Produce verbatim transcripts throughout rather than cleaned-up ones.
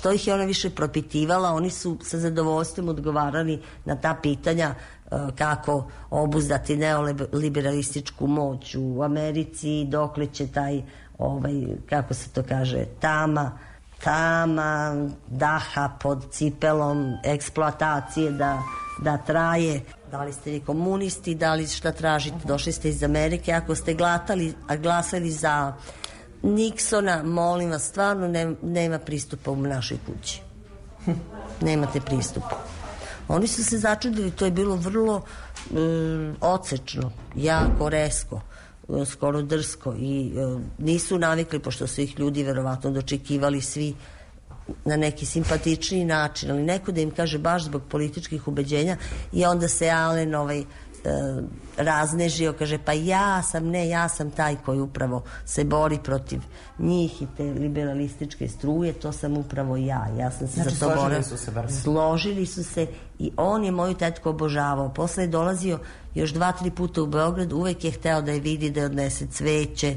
što ih je ona više propitivala, oni su sa zadovoljstvom odgovarali na ta pitanja kako obuzdati neoliberalističku moć u Americi, dokle će taj, ovaj, kako se to kaže, tama, tama, daha pod cipelom eksploatacije da, da traje. Da li ste vi komunisti, da li šta tražite, došli ste iz Amerike, ako ste glatali, a glasali za Niksona, molim vas, stvarno ne, nema pristupa u našoj kući. Nemate pristupa. Oni su se začudili, to je bilo vrlo um, odsečno, jako resko, skoro drsko i um, nisu navikli, pošto su ih ljudi verovatno dočekivali svi na neki simpatičniji način, ali neko da im kaže baš zbog političkih ubeđenja i onda se Alen ovaj raznežio, kaže pa ja sam, ne, ja sam taj koji upravo se bori protiv njih i te liberalističke struje, to sam upravo ja, ja sam se znači, za to borio. Su se, bar... složili su se i on je moju tetku obožavao. Posle je dolazio još dva, tri puta u Beograd, uvek je hteo da je vidi, da je odnese cveće.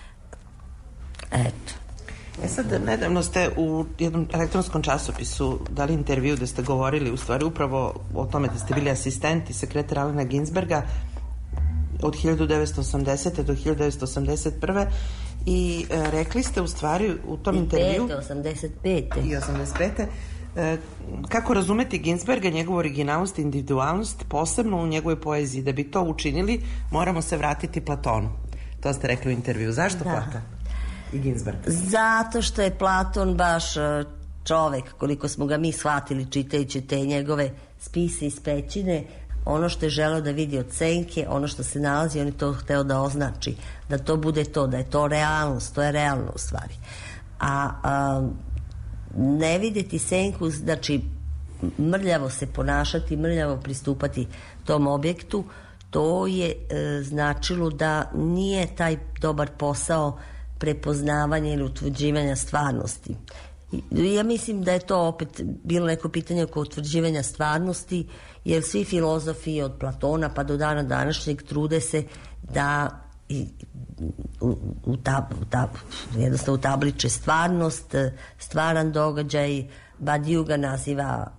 Eto. E sad, nedavno ste u jednom elektronskom časopisu dali intervju da ste govorili u stvari upravo o tome da ste bili asistenti sekretara Alena Ginsberga od hiljadu devetsto osamdesete do hiljadu devetsto osamdeset prve i e, rekli ste u stvari u tom I intervju pete, osamdeset pete i osamdeset pete E, kako razumeti Ginsberga, njegovu originalnost i individualnost, posebno u njegovoj poeziji. Da bi to učinili, moramo se vratiti Platonu. To ste rekli u intervju. Zašto da. Platon i Ginsberg? Zato što je Platon baš čovek, koliko smo ga mi shvatili čitajući te njegove spise iz pećine, ono što je želeo da vidi od senke, ono što se nalazi, on je to hteo da označi, da to bude to, da je to realnost, to je realno u stvari. A, a ne vidjeti senku, znači mrljavo se ponašati, mrljavo pristupati tom objektu, to je e, značilo da nije taj dobar posao prepoznavanja ili utvrđivanja stvarnosti. Ja mislim da je to opet bilo neko pitanje oko utvrđivanja stvarnosti, jer svi filozofi od Platona pa do dana današnjeg trude se da i, u, u tab, u tab, jednostavno utabliče stvarnost, stvaran događaj. Badiou ga naziva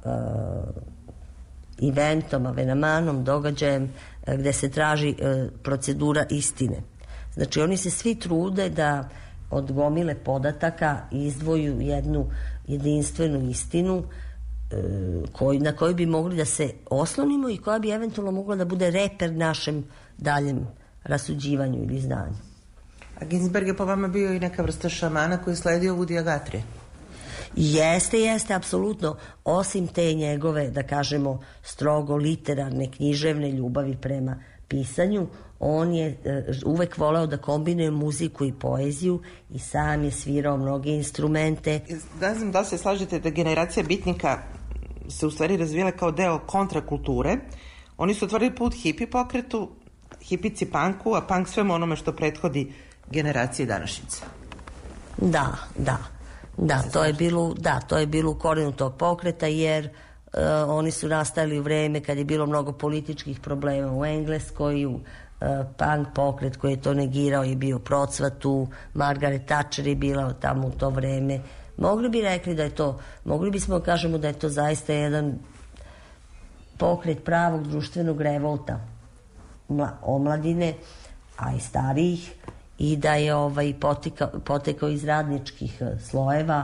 uh, eventom, avenamanom, događajem uh, gde se traži uh, procedura istine. Znači oni se svi trude da od gomile podataka izdvoju jednu jedinstvenu istinu e, koj, na koju bi mogli da se oslonimo i koja bi eventualno mogla da bude reper našem daljem rasuđivanju ili znanju. A Ginsberg je po vama bio i neka vrsta šamana koji je sledio Woodya Guthrie. Jeste, jeste, apsolutno. Osim te njegove, da kažemo, strogo literarne, književne ljubavi prema pisanju, on je uh, uvek voleo da kombinuje muziku i poeziju i sam je svirao mnoge instrumente. Ne znam da se slažete da generacija bitnika se u stvari razvijela kao deo kontrakulture. Oni su otvorili put hipi pokretu, hipici punku, a punk svemu onome što prethodi generaciji današnjice. Da, da. Da, to je bilo, da, to je bilo u korenu tog pokreta, jer uh, oni su nastali u vreme kad je bilo mnogo političkih problema u Engleskoj, u Uh, punk pokret koji je to negirao je bio procvatu, Margaret Thatcher je bila tamo u to vreme. Mogli bi rekli da je to, mogli bismo da kažemo da je to zaista jedan pokret pravog društvenog revolta Mla, omladine, a i starijih, i da je ovaj potekao, potekao iz radničkih slojeva,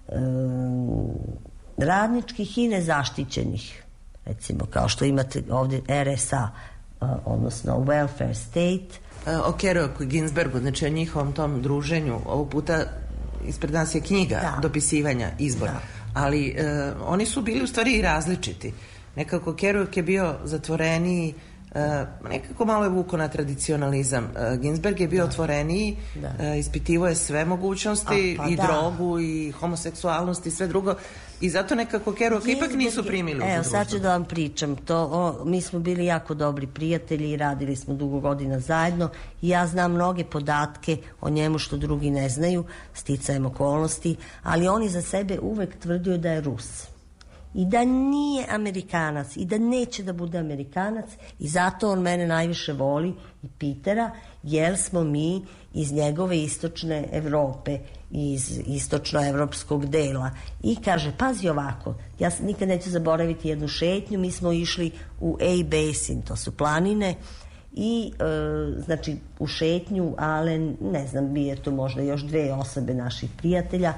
um, radničkih i nezaštićenih, recimo kao što imate ovdje R S A, Uh, odnosno welfare state. Uh, o Kerouacu i Ginsbergu, znači o njihovom tom druženju, ovog puta ispred nas je knjiga da. Dopisivanja, izbor, da. Ali uh, oni su bili u stvari i različiti. Nekako Kerouac je bio zatvoreniji, uh, nekako malo je vuko na tradicionalizam. Uh, Ginsberg je bio da. Otvoreniji, da. Uh, ispitivo je sve mogućnosti, A, pa i da. Drogu i homoseksualnost i sve drugo. I zato nekako Kerouac ipak nisu primili. Evo, sad ću da vam pričam. To, o, mi smo bili jako dobri prijatelji i radili smo dugo godina zajedno i ja znam mnoge podatke o njemu što drugi ne znaju, sticajem okolnosti, ali on za sebe uvek tvrdio da je Rus. i da nije Amerikanac i da neće da bude Amerikanac i zato on mene najviše voli i Pitera, jer smo mi iz njegove istočne Evrope, iz istočnoevropskog dela. I kaže, pazi ovako, ja nikad neću zaboraviti jednu šetnju, mi smo išli u A-Basin, to su planine, i e, znači u šetnju Alen, ne znam, bije to možda još dve osobe naših prijatelja,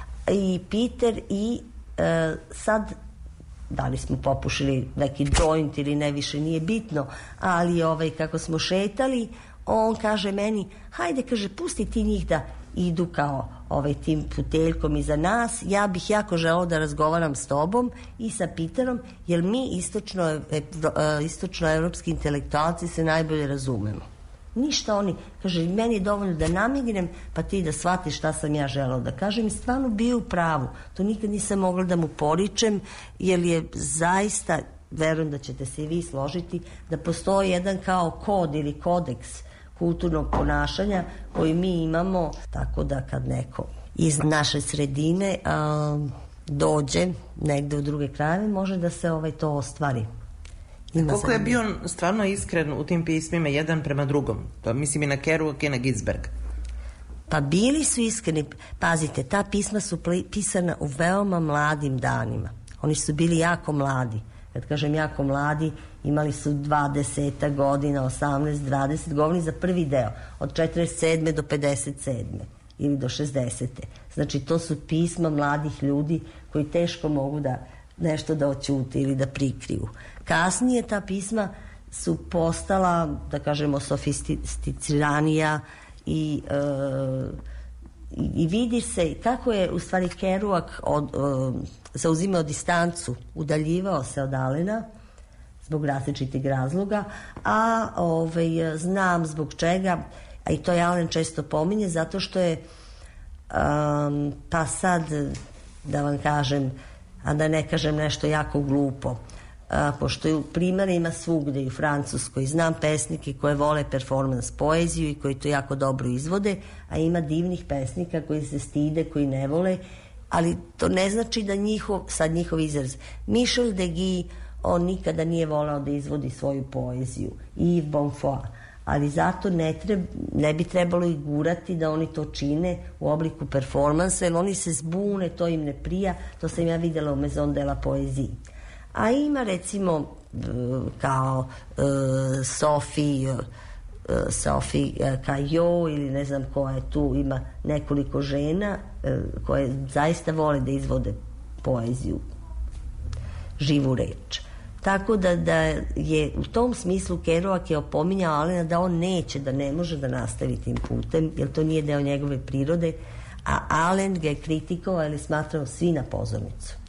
i Peter i e, sad da li smo popušili neki joint ili ne, više nije bitno, ali ovaj, kako smo šetali, on kaže meni, hajde, kaže, pusti ti njih da idu kao ovaj, tim puteljkom iza nas, ja bih jako želeo da razgovaram s tobom i sa Peterom, jer mi istočno, istočnoevropski intelektualci se najbolje razumemo. Ništa oni, kaže, meni je dovoljno da namignem, pa ti da shvatiš šta sam ja želeo da kažem, i stvarno bio u pravu. To nikad nisam mogla da mu poričem, jer je zaista, verujem da ćete se i vi složiti, da postoji jedan kao kod ili kodeks kulturnog ponašanja koji mi imamo, tako da kad neko iz naše sredine a, dođe negde u druge krajeve, može da se ovaj, to ostvari. Ima Koliko je bio stvarno iskren u tim pismima jedan prema drugom? To mislim i na Kerouac i na Ginsberg. Pa bili su iskreni. Pazite, ta pisma su pisana u veoma mladim danima. Oni su bili jako mladi. Kad kažem jako mladi, imali su dvadeset godina, osamnaest, dvadeset, govorim za prvi deo, od četrdeset sedme do pedeset sedme ili do šezdesete. Znači, to su pisma mladih ljudi koji teško mogu da nešto da oćute ili da prikriju. Kasnije ta pisma su postala, da kažemo, sofisticiranija i, e, i vidi se kako je u stvari Kerouac od, e, zauzimao distancu, udaljivao se od Alena zbog različitih razloga, a ovaj, znam zbog čega, a i to je Alen često pominje, zato što je um, pa sad da vam kažem, a da ne kažem nešto jako glupo, a, pošto je primjera ima svugde i u Francuskoj, znam pesnike koje vole performans poeziju i koji to jako dobro izvode, a ima divnih pesnika koji se stide, koji ne vole, ali to ne znači da njihov, sad njihov izraz, Michel Deguy, on nikada nije volao da izvodi svoju poeziju, i Yves Bonfoy, ali zato ne, treb, ne bi trebalo i gurati da oni to čine u obliku performansa, jer oni se zbune, to im ne prija, to sam ja vidjela u Maison de la Poésie. A ima recimo kao uh, Sophie, uh, Sophie Caillot ili ne znam koja je tu, ima nekoliko žena uh, koje zaista vole da izvode poeziju, živu reč. Tako da, da je u tom smislu Kerouac je opominjao Alena da on neće, da ne može da nastavi tim putem, jer to nije deo njegove prirode, a Alen ga je kritikovao ili smatrao svi na pozornicu.